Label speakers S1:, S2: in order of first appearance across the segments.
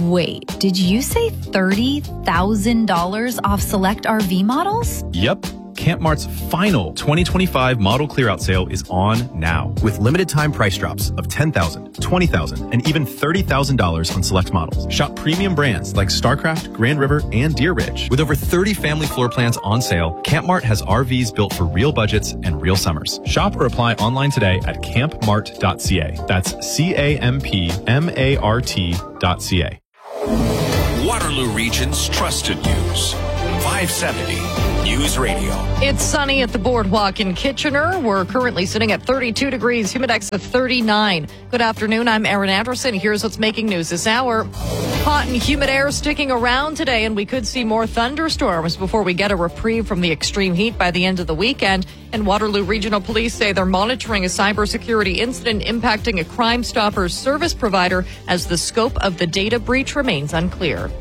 S1: Wait, did you say $30,000 off select RV models?
S2: Yep. Camp Mart's final 2025 model clearout sale is on now with limited time price drops of $10,000, $20,000, and even $30,000 on select models. Shop premium brands like StarCraft, Grand River, and Deer Ridge. With over 30 family floor plans on sale, Camp Mart has RVs built for real budgets and real summers. Shop or apply online today at campmart.ca. That's CAMPMART.ca.
S3: Waterloo Region's trusted news. 570 News Radio.
S4: It's sunny at the boardwalk in Kitchener. We're currently sitting at 32 degrees, humidex of 39. Good afternoon. I'm Erin Anderson. Here's what's making news this hour. Hot and humid air sticking around today, and we could see more thunderstorms before we get a reprieve from the extreme heat by the end of the weekend. And Waterloo Regional Police say they're monitoring a cybersecurity incident impacting a Crime Stoppers service provider as the scope of the data breach remains unclear.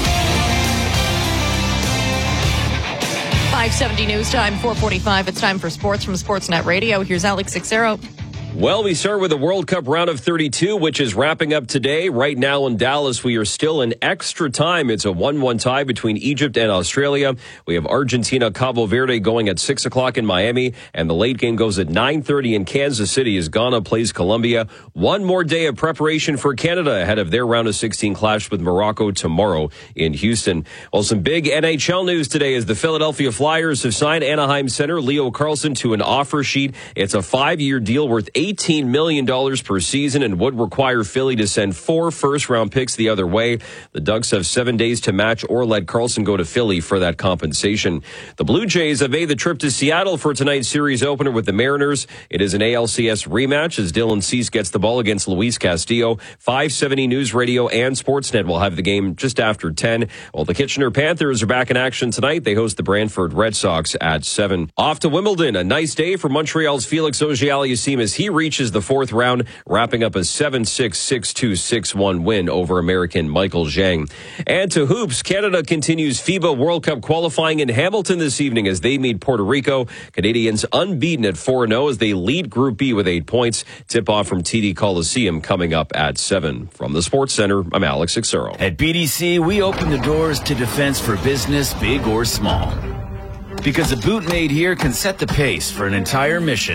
S4: 570 News Time, 4:45. It's time for sports from Sportsnet Radio. Here's Alex Sixero.
S5: Well, we start with the World Cup round of 32, which is wrapping up today. Right now in Dallas, we are still in extra time. It's a 1-1 tie between Egypt and Australia. We have Argentina, Cabo Verde going at 6 o'clock in Miami, and the late game goes at 9:30 in Kansas City as Ghana plays Colombia. One more day of preparation for Canada ahead of their round of 16 clash with Morocco tomorrow in Houston. Well, some big NHL news today as the Philadelphia Flyers have signed Anaheim center Leo Carlsson to an offer sheet. It's a 5-year deal worth $18 million per season and would require Philly to send 4 first-round picks the other way. The Ducks have 7 days to match or let Carlson go to Philly for that compensation. The Blue Jays have made the trip to Seattle for tonight's series opener with the Mariners. It is an ALCS rematch as Dylan Cease gets the ball against Luis Castillo. 570 News Radio and Sportsnet will have the game just after 10. Well, the Kitchener Panthers are back in action tonight. They host the Brantford Red Sox at 7. Off to Wimbledon. A nice day for Montreal's Felix Auger-Aliassime as he reaches the 4th round, wrapping up a 7-6, 6-2, 6-1 win over American Michael Zhang. And to hoops, Canada continues FIBA World Cup qualifying in Hamilton this evening as they meet Puerto Rico. Canadians unbeaten at 4-0 as they lead Group B with 8 points. Tip-off from TD Coliseum coming up at 7. From the Sports Center, I'm Alex Sixero.
S6: At BDC, we open the doors to defense for business, big or small. Because a boot made here can set the pace for an entire mission.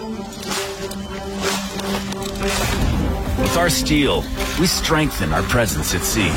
S6: With our steel, we strengthen our presence at sea.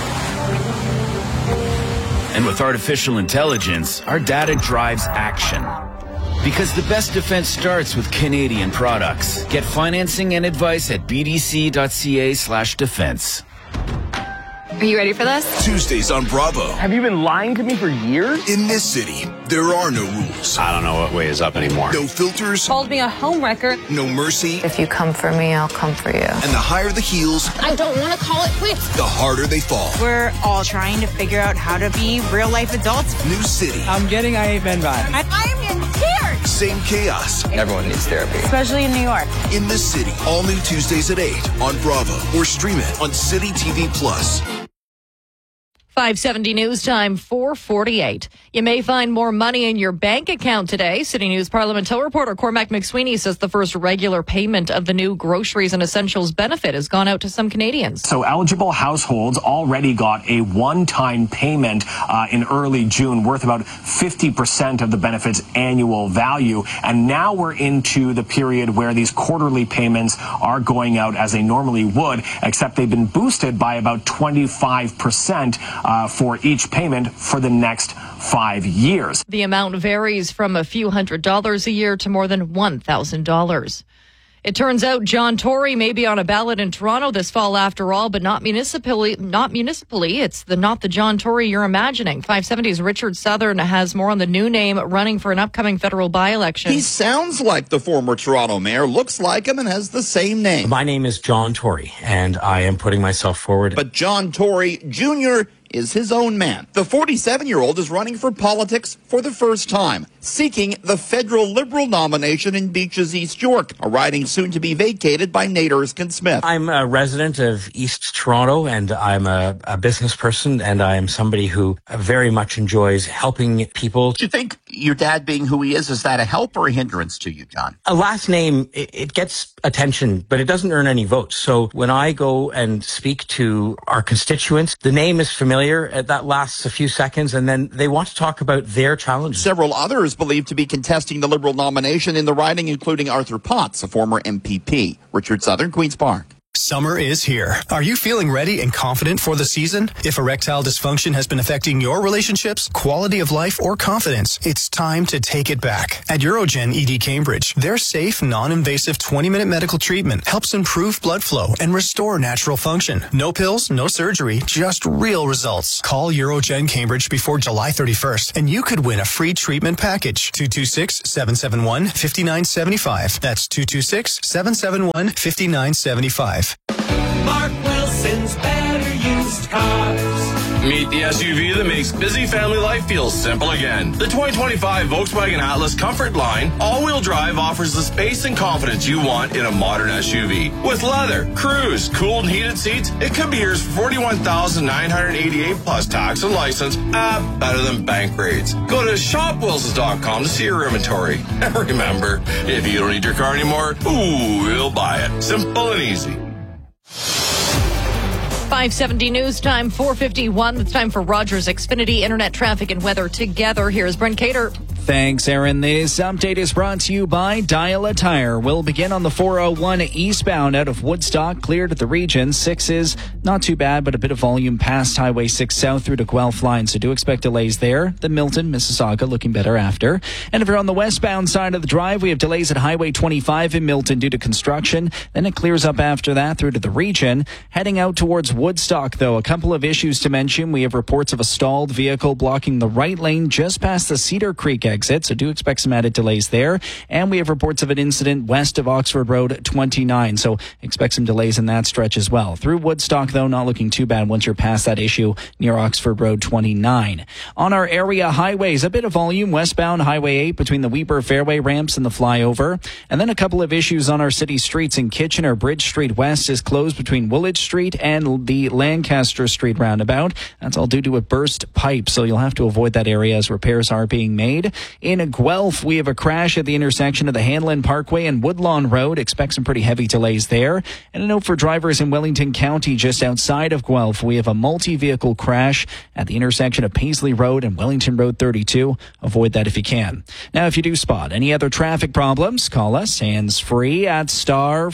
S6: And with artificial intelligence, our data drives action. Because the best defense starts with Canadian products. Get financing and advice at bdc.ca/defense.
S7: Are you ready for this?
S3: Tuesdays on Bravo.
S8: Have you been lying to me for years?
S3: In this city, there are no rules.
S9: I don't know what way is up anymore.
S3: No filters.
S7: Called me a homewrecker.
S3: No mercy.
S10: If you come for me, I'll come for you.
S3: And the higher the heels,
S7: I don't want to call it quits.
S3: the harder they fall.
S11: We're all trying to figure out how to be real-life adults.
S3: New city.
S8: I'm getting I Ain't Been vibes.
S11: I'm in tears.
S3: Same chaos.
S9: Everyone needs therapy.
S11: Especially in New York.
S3: In this city. All new Tuesdays at 8 on Bravo. Or stream it on City TV Plus.
S4: 570 News Time, 4:48. You may find more money in your bank account today. City News Parliament Hill reporter Cormac McSweeney says the first regular payment of the new groceries and essentials benefit has gone out to some Canadians.
S12: So eligible households already got a one-time payment in early June worth about 50% of the benefit's annual value. And now we're into the period where these quarterly payments are going out as they normally would, except they've been boosted by about 25% for each payment for the next 5 years.
S4: The amount varies from a few $100s a year to more than $1,000. It turns out John Tory may be on a ballot in Toronto this fall after all, but not municipally. It's not the John Tory you're imagining. 570's Richard Southern has more on the new name running for an upcoming federal by-election.
S13: He sounds like the former Toronto mayor, looks like him, and has the same name.
S14: My name is John Tory, and I am putting myself forward.
S13: But John Tory Jr. is his own man. The 47-year-old is running for politics for the first time, seeking the federal Liberal nomination in Beaches, East York, a riding soon to be vacated by Nate Erskine Smith.
S14: I'm a resident of East Toronto, and I'm a business person, and I am somebody who very much enjoys helping people.
S15: Do you think your dad being who he is that a help or a hindrance to you, John?
S14: A last name, it gets attention, but it doesn't earn any votes. So when I go and speak to our constituents, the name is familiar. That lasts a few seconds, and then they want to talk about their challenges.
S13: Several others believed to be contesting the Liberal nomination in the riding, including Arthur Potts, a former MPP. Richard Southern, Queen's Park.
S16: Summer is here. Are you feeling ready and confident for the season? If erectile dysfunction has been affecting your relationships, quality of life, or confidence, it's time to take it back. At Urogen ED Cambridge, their safe, non-invasive 20-minute medical treatment helps improve blood flow and restore natural function. No pills, no surgery, just real results. Call Urogen Cambridge before July 31st, and you could win a free treatment package. 226-771-5975. That's 226-771-5975.
S17: Mark Wilson's Better Used Cars.
S18: Meet the SUV that makes busy family life feel simple again. The 2025 Volkswagen Atlas Comfort Line all-wheel drive offers the space and confidence you want in a modern SUV. With leather, cruise, cooled and heated seats, it could be yours for $41,988 plus tax and license. Better than bank rates. Go to shopwilsons.com to see your inventory. And remember, if you don't need your car anymore, we'll buy it. Simple and easy.
S4: 570 news time, 4:51. It's time for Rogers Xfinity Internet Traffic and Weather together. Here's Brent Cater.
S19: Thanks, Aaron. This update is brought to you by Dial a Tire. We'll begin on the 401 eastbound out of Woodstock, cleared at the region. 6 is not too bad, but a bit of volume past Highway 6 south through to Guelph line, so do expect delays there. The Milton, Mississauga looking better after. And if you're on the westbound side of the drive, we have delays at Highway 25 in Milton due to construction. Then it clears up after that through to the region. Heading out towards Woodstock, though, a couple of issues to mention. We have reports of a stalled vehicle blocking the right lane just past the Cedar Creek exit, so do expect some added delays there. And we have reports of an incident west of Oxford Road 29, so expect some delays in that stretch as well. Through Woodstock, though, not looking too bad once you're past that issue near Oxford Road 29. On our area highways, a bit of volume westbound Highway 8 between the Weber Fairway ramps and the flyover. And then a couple of issues on our city streets in Kitchener. Bridge Street West is closed between Woolwich Street and the Lancaster Street roundabout. That's all due to a burst pipe, so you'll have to avoid that area as repairs are being made. In Guelph, we have a crash at the intersection of the Hanlon Parkway and Woodlawn Road. Expect some pretty heavy delays there. And a note for drivers in Wellington County, just outside of Guelph, we have a multi-vehicle crash at the intersection of Paisley Road and Wellington Road 32. Avoid that if you can. Now, if you do spot any other traffic problems, call us hands-free at star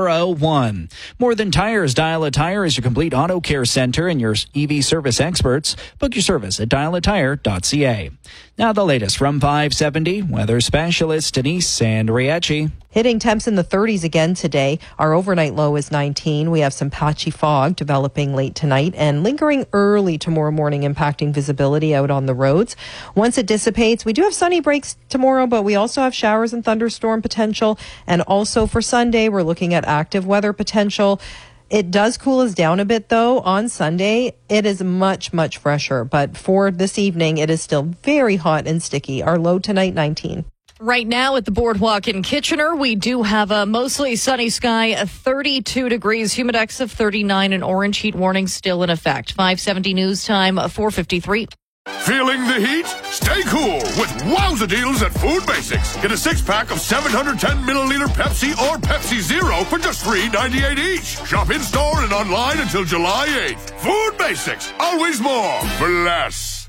S19: 401. More Than Tires, Dial a Tire is your complete auto care center and your EV service experts. Book your service at dialatire.ca. Now the latest from 570, weather specialist Denise Sandriecci.
S20: Hitting temps in the 30s again today. Our overnight low is 19. We have some patchy fog developing late tonight and lingering early tomorrow morning, impacting visibility out on the roads. Once it dissipates, we do have sunny breaks tomorrow, but we also have showers and thunderstorm potential. And also for Sunday, we're looking at active weather potential. It does cool us down a bit, though. On Sunday, it is much, much fresher. But for this evening, it is still very hot and sticky. Our low tonight, 19.
S4: Right now at the Boardwalk in Kitchener, we do have a mostly sunny sky, 32 degrees, humidex of 39, and orange heat warning still in effect. 570 news time, 4:53.
S21: Feeling the heat? Stay cool with wowza deals at Food Basics. Get a 6-pack of 710-milliliter Pepsi or Pepsi Zero for just $3.98 each. Shop in-store and online until July 8th. Food Basics. Always more for less.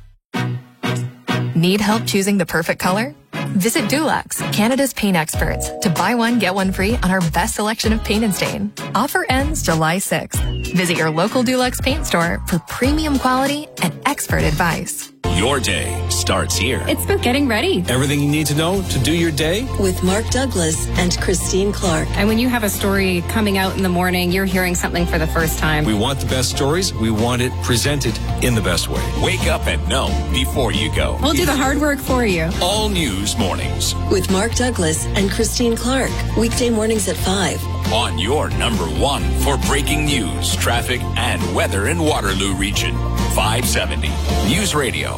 S22: Need help choosing the perfect color? Visit Dulux, Canada's paint experts, to buy one, get one free on our best selection of paint and stain. Offer ends July 6th. Visit your local Dulux paint store for premium quality and expert advice.
S23: Your day starts here.
S24: It's about getting ready.
S23: Everything you need to know to do your day
S25: with Mark Douglas and Christine Clark.
S24: And when you have a story coming out in the morning, you're hearing something for the first time.
S23: We want the best stories. We want it presented in the best way. Wake up and know before you go.
S24: We'll do the hard work for you.
S23: All News Mornings
S25: with Mark Douglas and Christine Clark. Weekday mornings at 5
S23: on your number one for breaking news, traffic, and weather in Waterloo Region. 570 News Radio.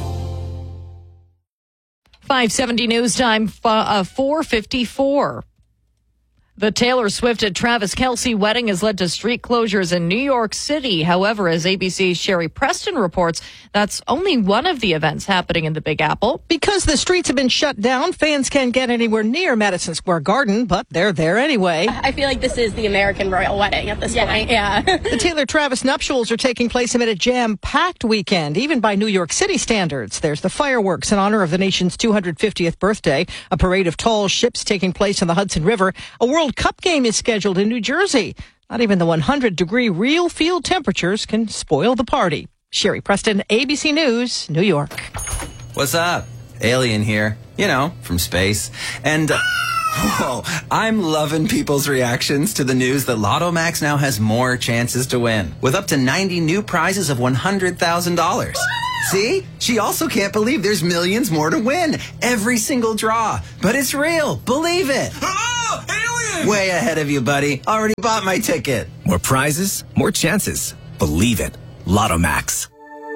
S4: 570 news time, 4:54. The Taylor Swift and Travis Kelce wedding has led to street closures in New York City. However, as ABC's Sherry Preston reports, that's only one of the events happening in the Big Apple.
S1: Because the streets have been shut down, fans can't get anywhere near Madison Square Garden, but they're there anyway.
S2: I feel like this is the American royal wedding at this point. Yeah.
S1: The Taylor-Travis nuptials are taking place amid a jam-packed weekend, even by New York City standards. There's the fireworks in honor of the nation's 250th birthday, a parade of tall ships taking place on the Hudson River, a World Cup game is scheduled in New Jersey. Not even the 100-degree real field temperatures can spoil the party. Sherry Preston, ABC News, New York.
S5: What's up? Alien here. You know, from space. And, whoa, I'm loving people's reactions to the news that Lotto Max now has more chances to win, with up to 90 new prizes of $100,000. See? She also can't believe there's millions more to win. Every single draw. But it's real. Believe it.
S17: Oh, alien!
S5: Way ahead of you, buddy. Already bought my ticket.
S6: More prizes, more chances. Believe it. Lotto Max.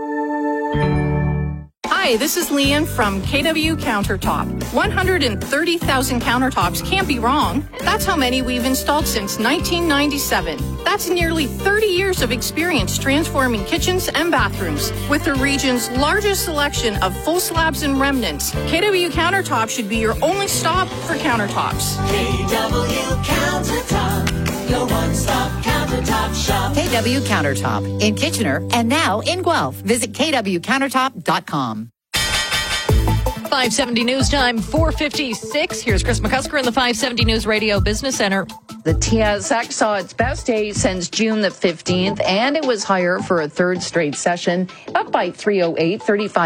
S10: Hi, this is Leanne from KW Countertop. 130,000 countertops can't be wrong. That's how many we've installed since 1997. That's nearly 30 years of experience transforming kitchens and bathrooms. With the region's largest selection of full slabs and remnants, KW Countertop should be your only stop for countertops.
S17: KW Countertop, your one-stop countertop shop.
S26: KW Countertop in Kitchener and now in Guelph. Visit kwcountertop.com.
S4: 570 news time, 4:56. Here's Chris McCusker in the 570 News Radio Business Center.
S27: The TSX saw its best day since June the 15th, and it was higher for a third straight session, up by 308,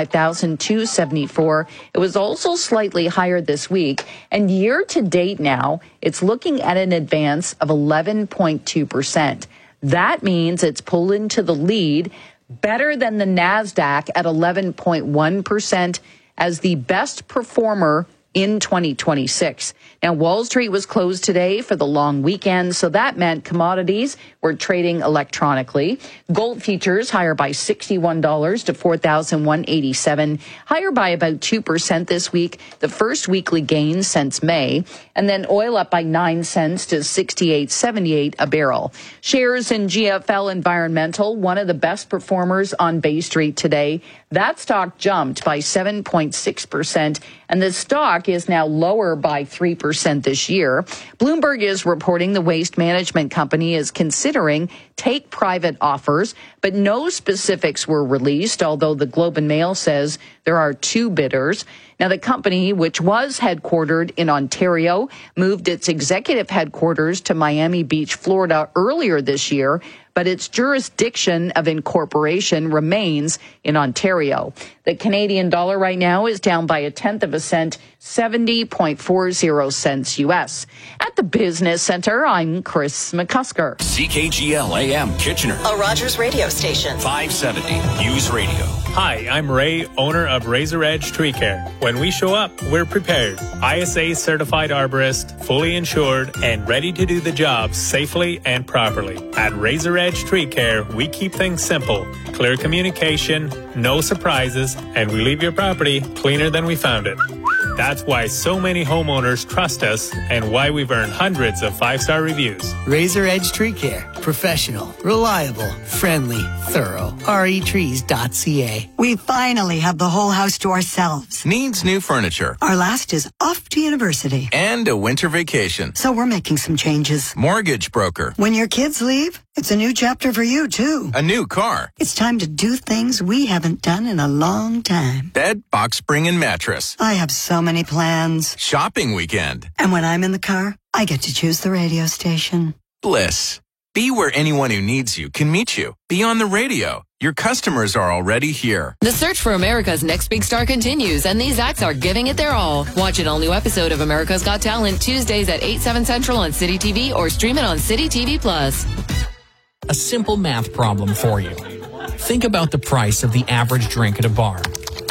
S27: 35,274. It was also slightly higher this week, and year to date now, it's looking at an advance of 11.2%. That means it's pulled into the lead, better than the NASDAQ at 11.1%. as the best performer in 2026. Now, Wall Street was closed today for the long weekend, so that meant commodities were trading electronically. Gold futures higher by $61 to $4,187, higher by about 2% this week, the first weekly gain since May. And then oil up by 9 cents to $68.78 a barrel. Shares in GFL Environmental, one of the best performers on Bay Street today. That stock jumped by 7.6%, and the stock is now lower by 3% this year. Bloomberg is reporting the waste management company is considering take-private offers, but no specifics were released, although the Globe and Mail says there are 2 bidders. Now, the company, which was headquartered in Ontario, moved its executive headquarters to Miami Beach, Florida earlier this year, but its jurisdiction of incorporation remains in Ontario. The Canadian dollar right now is down by 1/10 of a cent, 70.40 cents U.S. At the Business Center, I'm Chris McCusker.
S23: CKGL AM Kitchener.
S25: A Rogers radio station.
S23: 570 News Radio.
S28: Hi, I'm Ray, owner of Razor Edge Tree Care. When we show up, we're prepared. ISA certified arborist, fully insured, and ready to do the job safely and properly. At Razor Edge Tree Care, we keep things simple. Clear communication, no surprises, and we leave your property cleaner than we found it. That's why so many homeowners trust us and why we've earned hundreds of 5-star reviews.
S29: Razor Edge Tree Care. Professional, reliable, friendly, thorough. retrees.ca.
S30: We finally have the whole house to ourselves.
S31: Needs new furniture.
S30: Our last is off to university.
S31: And a winter vacation.
S30: So we're making some changes.
S31: Mortgage broker.
S30: When your kids leave, it's a new chapter for you, too.
S31: A new car.
S30: It's time to do things we haven't done in a long time.
S31: Bed, box spring, and mattress.
S30: I have so many plans.
S31: Shopping weekend.
S30: And when I'm in the car, I get to choose the radio station.
S31: Bliss. Be where anyone who needs you can meet you. Be on the radio. Your customers are already here.
S32: The search for America's Next Big Star continues, and these acts are giving it their all. Watch an all-new episode of America's Got Talent Tuesdays at 8, 7 Central on City TV or stream it on City TV Plus.
S33: A simple math problem for you. Think about the price of the average drink at a bar.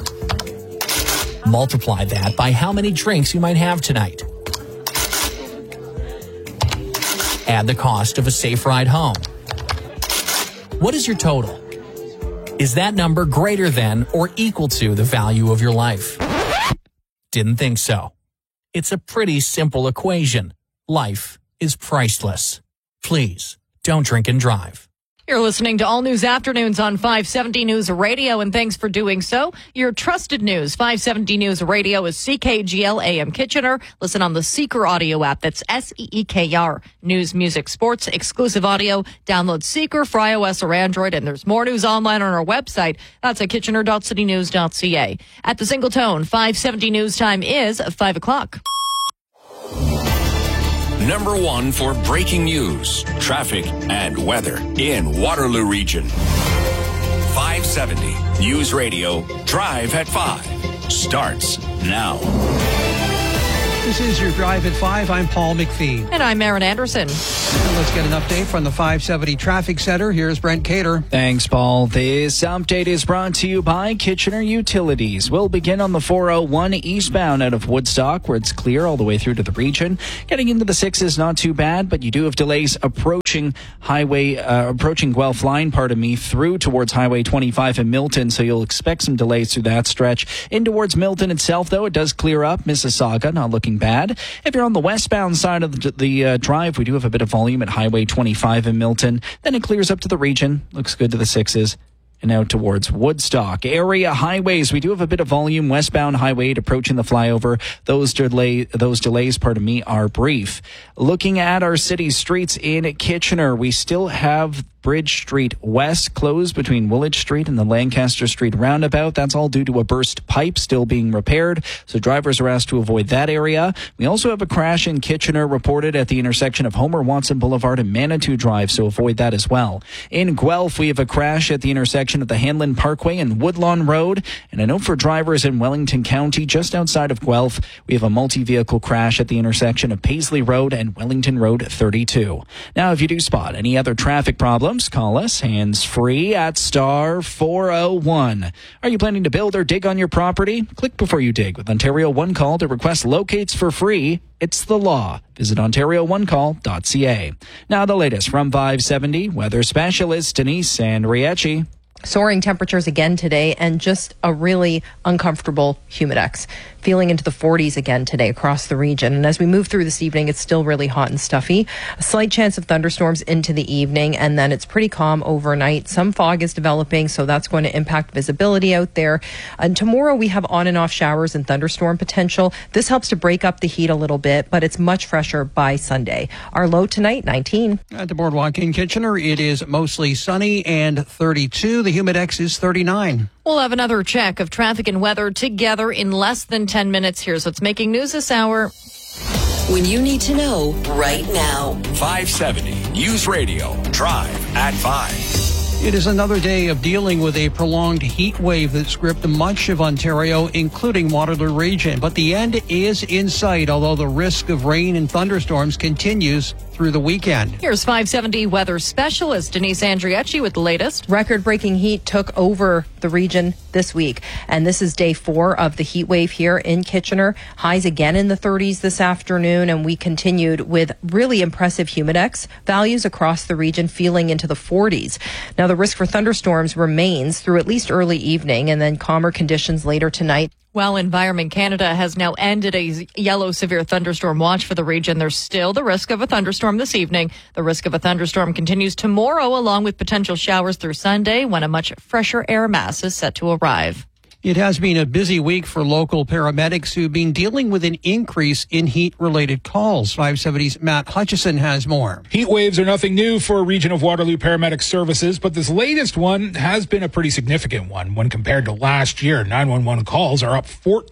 S33: Multiply that by how many drinks you might have tonight. Add the cost of a safe ride home. What is your total? Is that number greater than or equal to the value of your life? Didn't think so. It's a pretty simple equation. Life is priceless. Please, don't drink and drive.
S4: You're listening to All News Afternoons on 570 News Radio, and thanks for doing so. Your trusted news, 570 News Radio, is CKGL AM Kitchener. Listen on the Seeker audio app. That's SEEKR. News, music, sports, exclusive audio. Download Seeker for iOS or Android, and there's more news online on our website. That's at kitchener.citynews.ca. At the Single Tone, 570 News time is 5 o'clock.
S23: Number 1 for breaking news, traffic, and weather in Waterloo Region. 570 News Radio, Drive at 5, starts now.
S3: This is your Drive at 5. I'm Paul McPhee.
S4: And I'm Aaron Anderson.
S3: And let's get an update from the 570 Traffic Center. Here's Brent Cater.
S7: Thanks, Paul. This update is brought to you by Kitchener Utilities. We'll begin on the 401 eastbound out of Woodstock, where it's clear all the way through to the region. Getting into the 6 is not too bad, but you do have delays approaching Guelph line, through towards Highway 25 in Milton, so you'll expect some delays through that stretch. In towards Milton itself, though, it does clear up. Mississauga, not looking bad. If you're on the westbound side of the drive, we do have a bit of volume at Highway 25 in Milton. Then it clears up to the region. Looks good to the 6s. And out towards Woodstock. Area highways, we do have a bit of volume. Westbound Highway 8 approaching the flyover. Those delays, are brief. Looking at our city streets in Kitchener, we still have Bridge Street West closed between Woolwich Street and the Lancaster Street roundabout. That's all due to a burst pipe still being repaired, so drivers are asked to avoid that area. We also have a crash in Kitchener reported at the intersection of Homer Watson Boulevard and Manitou Drive, so avoid that as well. In Guelph, we have a crash at the intersection of the Hanlon Parkway and Woodlawn Road. And a note for drivers in Wellington County, just outside of Guelph, we have a multi-vehicle crash at the intersection of Paisley Road and Wellington Road 32. Now, if you do spot any other traffic problems, call us hands-free at star 401. Are you planning to build or dig on your property? Click before you dig with Ontario One Call to request locates for free. It's the law. Visit OntarioOneCall.ca. Now the latest from 570 weather specialist Denise Andriecci.
S8: Soaring temperatures again today and just a really uncomfortable humidex. Feeling into the 40s again today across the region. And as we move through this evening, it's still really hot and stuffy. A slight chance of thunderstorms into the evening, and then it's pretty calm overnight. Some fog is developing, so that's going to impact visibility out there. And tomorrow we have on and off showers and thunderstorm potential. This helps to break up the heat a little bit, but it's much fresher by Sunday. Our low tonight, 19.
S3: At the Boardwalk in Kitchener, it is mostly sunny and 32. The humidex is 39.
S4: We'll have another check of traffic and weather together in less than 10 minutes. Here's what's making news this hour.
S25: When you need to know right now.
S23: 570 News Radio, Drive at 5.
S3: It is another day of dealing with a prolonged heat wave that's gripped much of Ontario, including Waterloo Region. But the end is in sight, although the risk of rain and thunderstorms continues through the weekend.
S4: Here's 570 weather specialist Denise Andriecci with the latest.
S8: Record-breaking heat took over the region this week, and this is day 4 of the heat wave here in Kitchener. Highs again in the 30s this afternoon, and we continued with really impressive humidex values across the region, feeling into the 40s. Now, the risk for thunderstorms remains through at least early evening, and then calmer conditions later tonight.
S4: Well, Environment Canada has now ended a yellow severe thunderstorm watch for the region. There's still the risk of a thunderstorm this evening. The risk of a thunderstorm continues tomorrow, along with potential showers through Sunday, when a much fresher air mass is set to arrive.
S3: It has been a busy week for local paramedics who've been dealing with an increase in heat-related calls. 570's Matt Hutchison has more.
S9: Heat waves are nothing new for Region of Waterloo Paramedic Services, but this latest one has been a pretty significant one. When compared to last year, 911 calls are up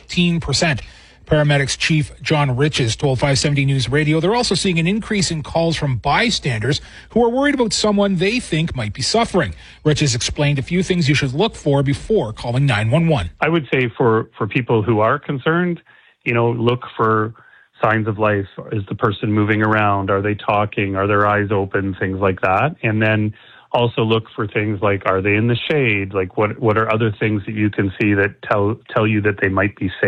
S9: 14%. Paramedics Chief John Riches told 570 News Radio they're also seeing an increase in calls from bystanders who are worried about someone they think might be suffering. Riches explained a few things you should look for before calling 911.
S11: I would say for people who are concerned, look for signs of life. Is the person moving around? Are they talking? Are their eyes open? Things like that. And then also look for things like, are they in the shade? Like what are other things that you can see that tell you that they might be safe?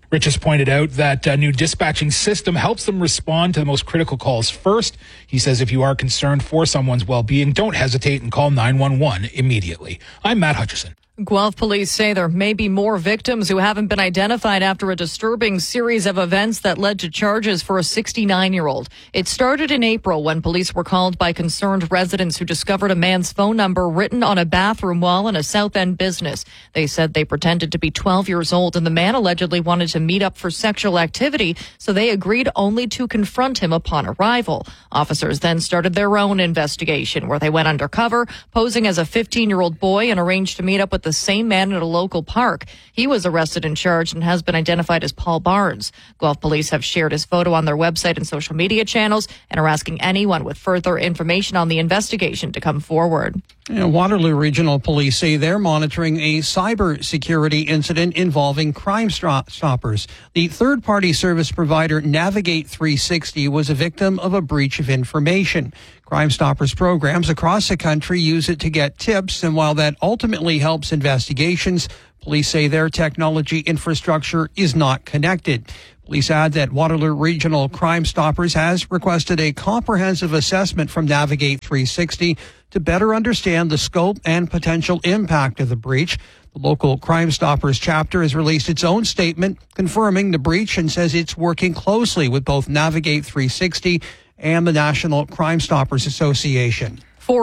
S9: Rich has pointed out that new dispatching system helps them respond to the most critical calls first. He says if you are concerned for someone's well-being, don't hesitate and call 911 immediately. I'm Matt Hutchison.
S4: Guelph police say there may be more victims who haven't been identified after a disturbing series of events that led to charges for a 69-year-old. It started in April when police were called by concerned residents who discovered a man's phone number written on a bathroom wall in a South End business. They said they pretended to be 12 years old and the man allegedly wanted to meet up for sexual activity, so they agreed only to confront him upon arrival. Officers then started their own investigation where they went undercover, posing as a 15-year-old boy, and arranged to meet up with the same man at a local park. He was arrested and charged and has been identified as Paul Barnes. Guelph police have shared his photo on their website and social media channels and are asking anyone with further information on the investigation to come forward.
S3: Waterloo Regional Police say they're monitoring a cybersecurity incident involving Crime Stoppers. The third-party service provider Navigate 360 was a victim of a breach of information. Crime Stoppers programs across the country use it to get tips, and while that ultimately helps investigations, police say their technology infrastructure is not connected. Police add that Waterloo Regional Crime Stoppers has requested a comprehensive assessment from Navigate 360 to better understand the scope and potential impact of the breach. The local Crime Stoppers chapter has released its own statement confirming the breach and says it's working closely with both Navigate 360 and the National Crime Stoppers Association.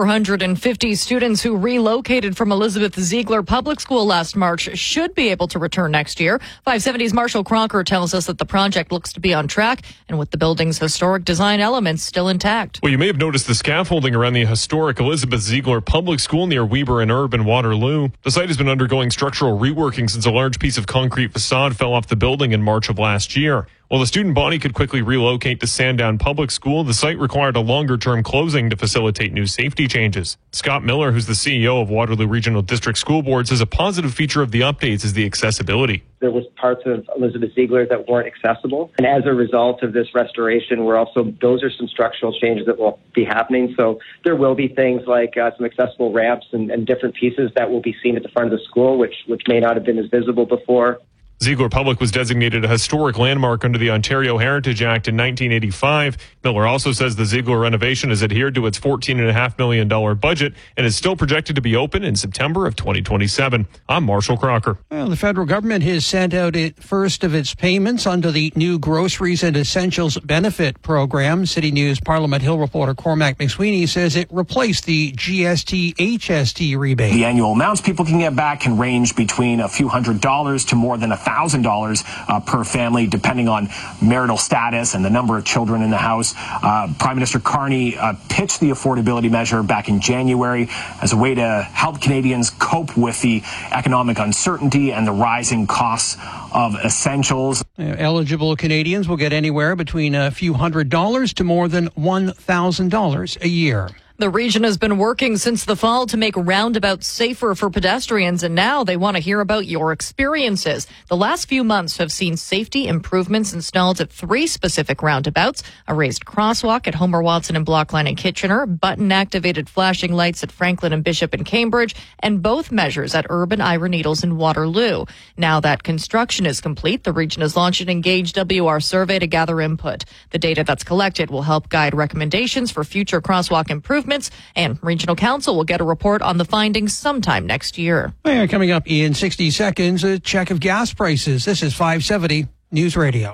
S4: 450 students who relocated from Elizabeth Ziegler Public School last March should be able to return next year. 570's Marshall Crocker tells us that the project looks to be on track and with the building's historic design elements still intact.
S1: Well, you may have noticed the scaffolding around the historic Elizabeth Ziegler Public School near Weber and Erb in Waterloo. The site has been undergoing structural reworking since a large piece of concrete facade fell off the building in March of last year. While the student body could quickly relocate to Sandown Public School, the site required a longer-term closing to facilitate new safety changes. Scott Miller, who's the CEO of Waterloo Regional District School Board, says a positive feature of the updates is the accessibility.
S2: There was parts of Elizabeth Ziegler that weren't accessible. And as a result of this restoration, those are some structural changes that will be happening. So there will be things like some accessible ramps and different pieces that will be seen at the front of the school, which may not have been as visible before.
S1: Ziegler Public was designated a historic landmark under the Ontario Heritage Act in 1985. Miller also says the Ziegler renovation has adhered to its $14.5 million budget and is still projected to be open in September of 2027. I'm Marshall Crocker.
S3: Well, the federal government has sent out its first of its payments under the new Groceries and Essentials Benefit Program. City News Parliament Hill reporter Cormac McSweeney says it replaced the GST-HST rebate.
S12: The annual amounts people can get back can range between a few $100s to more than $1,000 per family, depending on marital status and the number of children in the house. Prime Minister Carney pitched the affordability measure back in January as a way to help Canadians cope with the economic uncertainty and the rising costs of essentials.
S3: Eligible Canadians will get anywhere between a few $100s to more than $1,000 a year.
S4: The region has been working since the fall to make roundabouts safer for pedestrians, and now they want to hear about your experiences. The last few months have seen safety improvements installed at 3 specific roundabouts: a raised crosswalk at Homer Watson and Blockline in Kitchener, button-activated flashing lights at Franklin and Bishop in Cambridge, and both measures at Urban Ira Needles in Waterloo. Now that construction is complete, the region has launched an Engage WR survey to gather input. The data that's collected will help guide recommendations for future crosswalk improvements, and Regional Council will get a report on the findings sometime next year.
S3: Coming up in 60 seconds, a check of gas prices. This is 570 News Radio.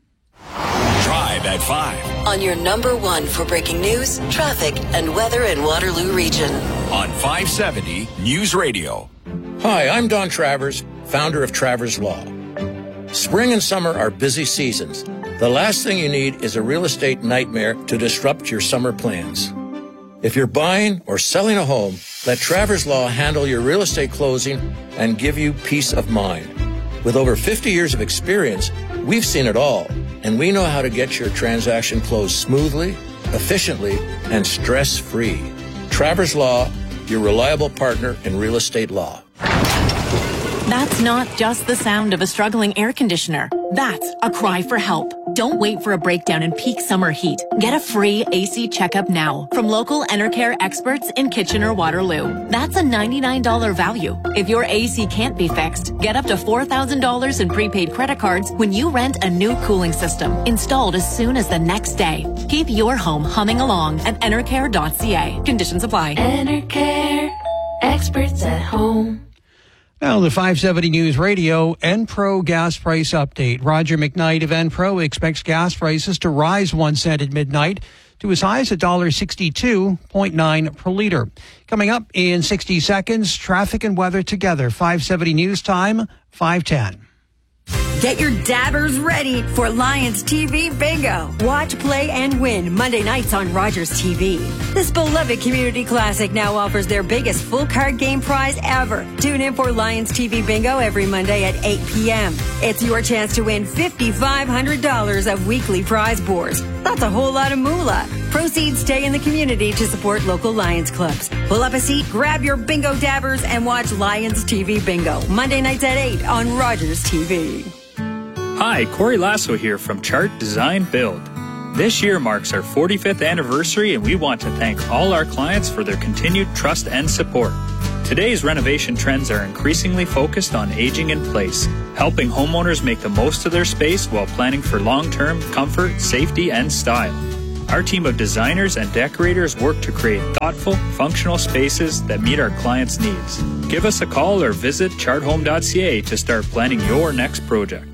S23: Drive at 5.
S25: On your number 1 for breaking news, traffic, and weather in Waterloo Region.
S23: On 570 News Radio.
S13: Hi, I'm Don Travers, founder of Travers Law. Spring and summer are busy seasons. The last thing you need is a real estate nightmare to disrupt your summer plans. If you're buying or selling a home, let Travers Law handle your real estate closing and give you peace of mind. With over 50 years of experience, we've seen it all, and we know how to get your transaction closed smoothly, efficiently, and stress-free. Travers Law, your reliable partner in real estate law.
S14: That's not just the sound of a struggling air conditioner. That's a cry for help.
S5: Don't wait for a breakdown in peak summer heat. Get a free AC checkup now from local Enercare experts in Kitchener-Waterloo. That's a $99 value. If your AC can't be fixed, get up to $4,000 in prepaid credit cards when you rent a new cooling system installed as soon as the next day. Keep your home humming along at enercare.ca. Conditions apply.
S6: Enercare, experts at home.
S3: Now, the 570 News Radio Enpro gas price update. Roger McKnight of Enpro expects gas prices to rise 1 cent at midnight to as high as $1.62.9 per liter. Coming up in 60 seconds, traffic and weather together. 570 News Time, 5:10.
S10: Get your dabbers ready for Lions TV Bingo. Watch, play, and win Monday nights on Rogers TV. This beloved community classic now offers their biggest full card game prize ever. Tune in for Lions TV Bingo every Monday at 8 p.m. It's your chance to win $5,500 of weekly prize boards. That's a whole lot of moolah. Proceeds stay in the community to support local Lions clubs. Pull up a seat, grab your bingo dabbers, and watch Lions TV Bingo. Monday nights at 8 on Rogers TV.
S14: Hi, Corey Lasso here from Chart Design Build. This year marks our 45th anniversary, and we want to thank all our clients for their continued trust and support. Today's renovation trends are increasingly focused on aging in place, helping homeowners make the most of their space while planning for long-term comfort, safety, and style. Our team of designers and decorators work to create thoughtful, functional spaces that meet our clients' needs. Give us a call or visit charthome.ca to start planning your next project.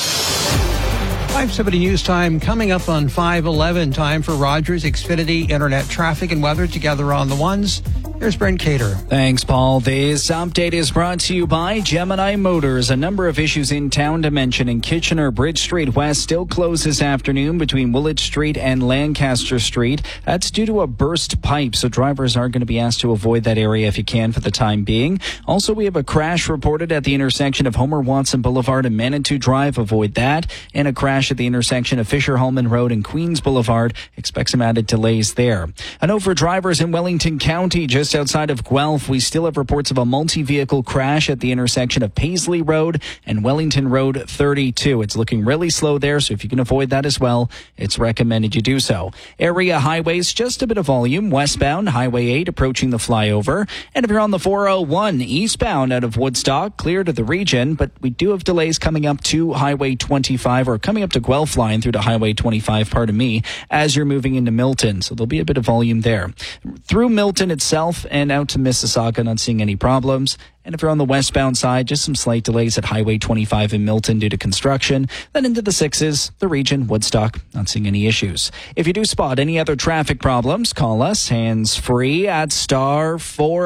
S3: 570 News Time coming up on 5:11. Time for Rogers Xfinity Internet traffic and weather together on the ones. Here's Brent Cater.
S7: Thanks, Paul. This update is brought to you by Gemini Motors. A number of issues in town to mention. In Kitchener, Bridge Street West still closed this afternoon between Willett Street and Lancaster Street. That's due to a burst pipe, so drivers are going to be asked to avoid that area if you can for the time being. Also, we have a crash reported at the intersection of Homer Watson Boulevard and Manitou Drive. Avoid that. And a crash at the intersection of Fisher-Hallman Road and Queens Boulevard. Expect some added delays there. A note for drivers in Wellington County, just outside of Guelph. We still have reports of a multi-vehicle crash at the intersection of Paisley Road and Wellington Road 32. It's looking really slow there, so if you can avoid that as well, it's recommended you do so. Area highways, just a bit of volume. Westbound, Highway 8 approaching the flyover. And if you're on the 401 eastbound out of Woodstock, clear to the region, but we do have delays coming up to Highway 25 or coming up to Guelph line through to Highway 25, pardon me, as you're moving into Milton. So there'll be a bit of volume there. Through Milton itself and out to Mississauga, not seeing any problems. And if you're on the westbound side, just some slight delays at Highway 25 in Milton due to construction. Then into the 6s, the region, Woodstock, not seeing any issues. If you do spot any other traffic problems, call us hands-free at star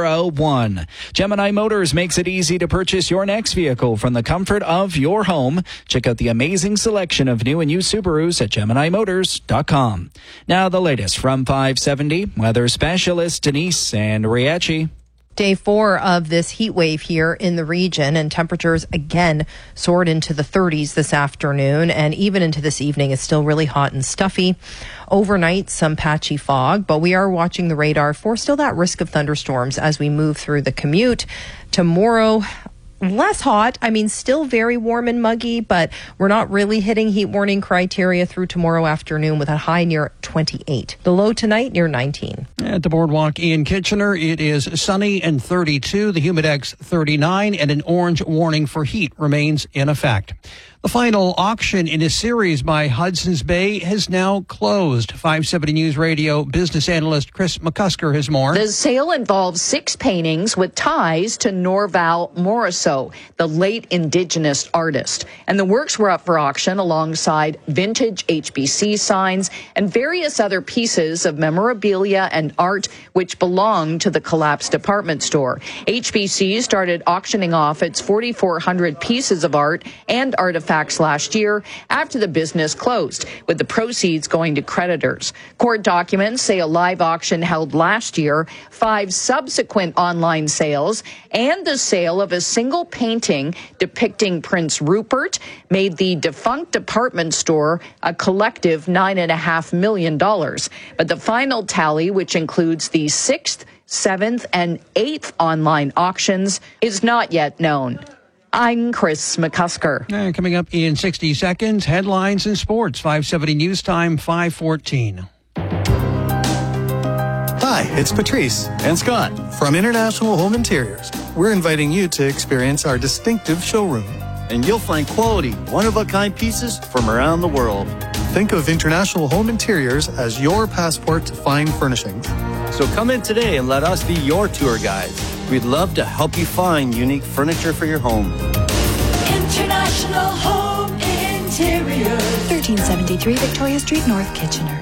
S7: 401. Gemini Motors makes it easy to purchase your next vehicle from the comfort of your home. Check out the amazing selection of new and used Subarus at GeminiMotors.com. Now the latest from 570, weather specialist Denise Andriachi.
S8: Day 4 of this heat wave here in the region, and temperatures again soared into the 30s this afternoon, and even into this evening it's still really hot and stuffy. Overnight, some patchy fog, but we are watching the radar for still that risk of thunderstorms as we move through the commute. Tomorrow, less hot. I mean, still very warm and muggy, but we're not really hitting heat warning criteria through tomorrow afternoon with a high near 28. The low tonight near 19.
S3: At the Boardwalk in Kitchener, it is sunny and 32, the Humidex 39, and an orange warning for heat remains in effect. The final auction in a series by Hudson's Bay has now closed. 570 News Radio business analyst Chris McCusker has more.
S27: The sale involves 6 paintings with ties to Norval Morrisseau, the late Indigenous artist. And the works were up for auction alongside vintage HBC signs and various other pieces of memorabilia and art which belonged to the collapsed department store. HBC started auctioning off its 4,400 pieces of art and artifacts last year after the business closed, with the proceeds going to creditors. Court documents say a live auction held last year, 5 subsequent online sales, and the sale of a single painting depicting Prince Rupert made the defunct department store a collective $9.5 million. But the final tally, which includes the 6th, 7th, and 8th online auctions, is not yet known. I'm Chris McCusker.
S3: And coming up in 60 seconds, headlines and sports. 5:70 news time, 5:14.
S15: Hi, it's Patrice and Scott from International Home Interiors. We're inviting you to experience our distinctive showroom. And you'll find quality, one-of-a-kind pieces from around the world. Think of International Home Interiors as your passport to fine furnishings.
S16: So come in today and let us be your tour guides. We'd love to help you find unique furniture for your home.
S6: International Home Interiors.
S17: 1373 Victoria Street, North Kitchener.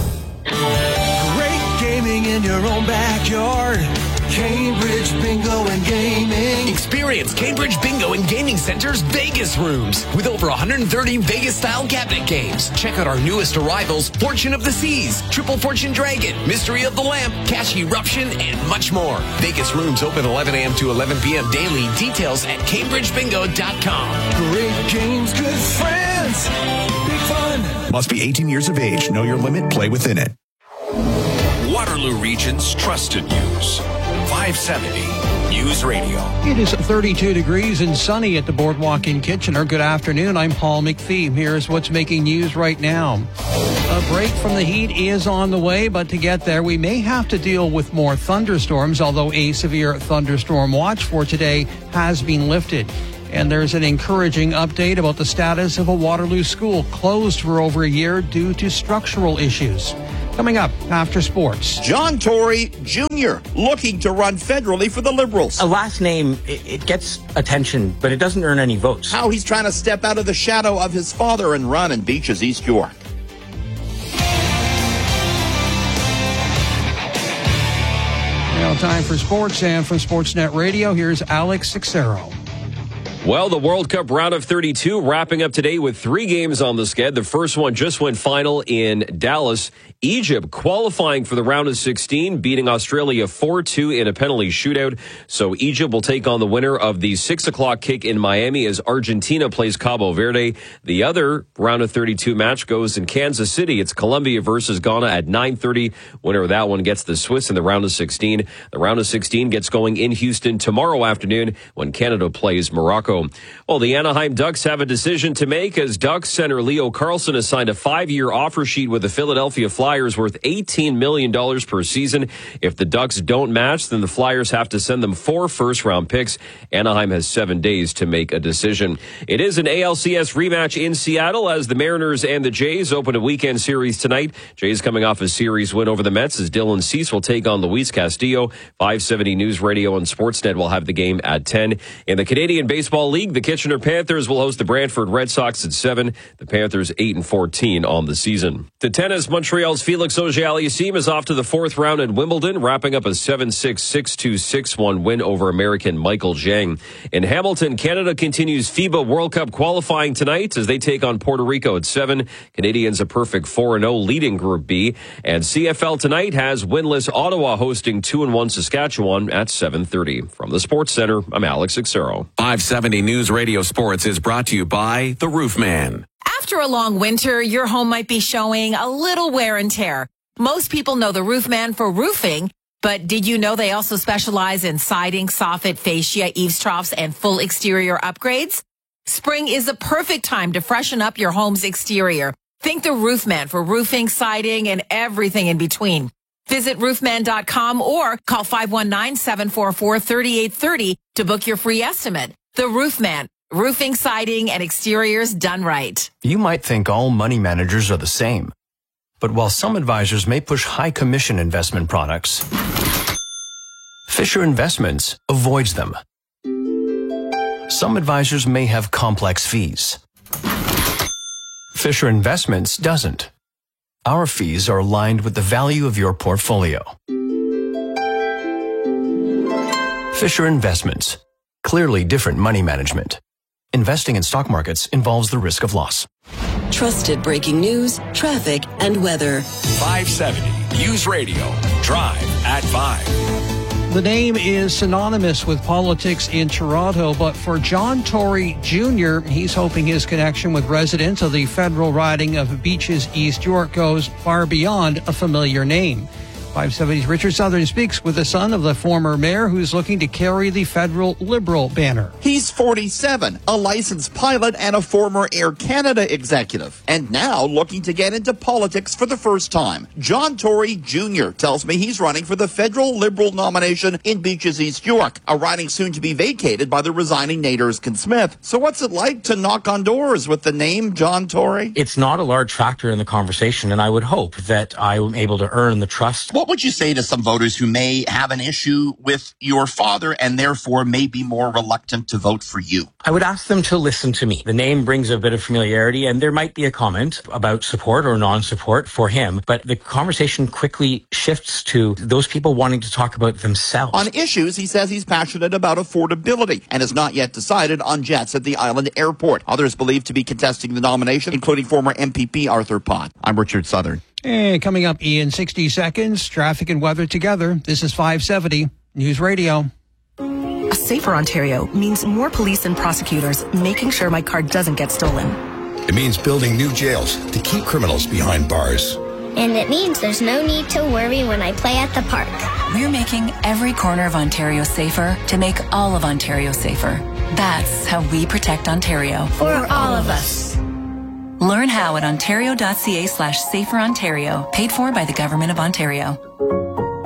S18: Great gaming in your own backyard. Cambridge Bingo and Gaming.
S19: Experience Cambridge Bingo and Gaming Center's Vegas rooms with over 130 Vegas-style cabinet games. Check out our newest arrivals, Fortune of the Seas, Triple Fortune Dragon, Mystery of the Lamp, Cash Eruption, and much more. Vegas rooms open 11 a.m. to 11 p.m. daily. Details at CambridgeBingo.com.
S18: Great games, good friends, big fun.
S20: Must be 18 years of age. Know your limit. Play within it.
S23: Waterloo Region's trusted news. 570 News Radio.
S3: It is 32 degrees and sunny at the Boardwalk in Kitchener. Good afternoon. I'm Paul McPhee. Here's what's making news right now. A break from the heat is on the way, but to get there, we may have to deal with more thunderstorms, although a severe thunderstorm watch for today has been lifted. And there's an encouraging update about the status of a Waterloo school closed for over a year due to structural issues. Coming up after sports.
S21: John Tory Jr. looking to run federally for the Liberals.
S22: A last name, it gets attention, but it doesn't earn any votes.
S21: How he's trying to step out of the shadow of his father and run in Beaches, East York.
S3: Now time for sports, and from Sportsnet Radio, here's Alex Sixero.
S24: Well, the World Cup round of 32 wrapping up today with 3 games on the sked. The first one just went final in Dallas. Egypt qualifying for the round of 16, beating Australia 4-2 in a penalty shootout. So Egypt will take on the winner of the 6 o'clock kick in Miami as Argentina plays Cabo Verde. The other round of 32 match goes in Kansas City. It's Colombia versus Ghana at 9:30. Winner of that one gets the Swiss in the round of 16. The round of 16 gets going in Houston tomorrow afternoon when Canada plays Morocco. Well, the Anaheim Ducks have a decision to make as Ducks center Leo Carlson has signed a 5-year offer sheet with the Philadelphia Flyers worth $18 million per season. If the Ducks don't match, then the Flyers have to send them 4 first-round picks. Anaheim has 7 days to make a decision. It is an ALCS rematch in Seattle as the Mariners and the Jays open a weekend series tonight. Jays coming off a series win over the Mets as Dylan Cease will take on Luis Castillo. 570 News Radio and Sportsnet will have the game at 10. In the Canadian Baseball League, the Kitchener Panthers will host the Brantford Red Sox at 7. The Panthers 8-14 on the season. To tennis, Montreal's Felix Auger-Aliassime is off to the 4th round in Wimbledon, wrapping up a 7-6, 6-2, 6-1 win over American Michael Zhang. In Hamilton, Canada continues FIBA World Cup qualifying tonight as they take on Puerto Rico at 7. Canadians a perfect 4-0 leading Group B. And CFL tonight has winless Ottawa hosting 2-1 Saskatchewan at 7:30. From the Sports Center, I'm Alex Sixero.
S23: 570 News Radio Sports is brought to you by The Roofman.
S26: After a long winter, your home might be showing a little wear and tear. Most people know the Roofman for roofing, but did you know they also specialize in siding, soffit, fascia, eaves troughs, and full exterior upgrades? Spring is the perfect time to freshen up your home's exterior. Think the Roofman for roofing, siding, and everything in between. Visit roofman.com or call 519-744-3830 to book your free estimate. The Roofman. Roofing, siding, and exteriors done right.
S28: You might think all money managers are the same. But while some advisors may push high commission investment products, Fisher Investments avoids them. Some advisors may have complex fees. Fisher Investments doesn't. Our fees are aligned with the value of your portfolio. Fisher Investments. Clearly different money management. Investing in stock markets involves the risk of loss.
S25: Trusted breaking news, traffic, and weather.
S23: 570 News Radio. Drive at 5.
S3: The name is synonymous with politics in Toronto, but for John Tory Jr., he's hoping his connection with residents of the federal riding of Beaches, East York goes far beyond a familiar name. 570's Richard Southern speaks with the son of the former mayor who's looking to carry the federal Liberal banner.
S21: He's 47, a licensed pilot and a former Air Canada executive, and now looking to get into politics for the first time. John Tory Jr. tells me he's running for the federal Liberal nomination in Beaches, East York, a riding soon to be vacated by the resigning Nate Erskine-Smith. So what's it like to knock on doors with the name John Tory?
S22: It's not a large factor in the conversation, and I would hope that I'm able to earn the trust.
S21: What would you say to some voters who may have an issue with your father and therefore may be more reluctant to vote for you?
S22: I would ask them to listen to me. The name brings a bit of familiarity, and there might be a comment about support or non-support for him, but the conversation quickly shifts to those people wanting to talk about themselves.
S21: On issues, he says he's passionate about affordability and has not yet decided on jets at the island airport. Others believed to be contesting the nomination, including former MPP Arthur Pott. I'm Richard Southern.
S3: And coming up in 60 seconds, traffic and weather together. This is 570 News Radio.
S1: A safer Ontario means more police and prosecutors making sure my car doesn't get stolen.
S20: It means building new jails to keep criminals behind bars.
S2: And it means there's no need to worry when I play at the park.
S4: We're making every corner of Ontario safer to make all of Ontario safer. That's how we protect Ontario.
S2: For all of us.
S4: Learn how at ontario.ca/saferontario, paid for by the Government of Ontario.